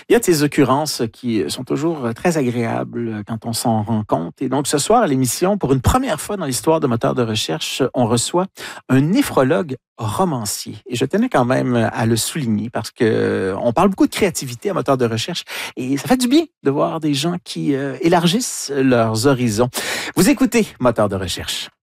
Il y a de ces occurrences qui sont toujours très agréables quand on s'en rend compte. Et donc, ce soir, à l'émission, pour une première fois dans l'histoire de Moteurs de recherche, on reçoit un néphrologue romancier. Et je tenais quand même à le souligner parce que on parle beaucoup de créativité à Moteurs de recherche et ça fait du bien de voir des gens qui élargissent leurs horizons. Vous écoutez Moteurs de recherche.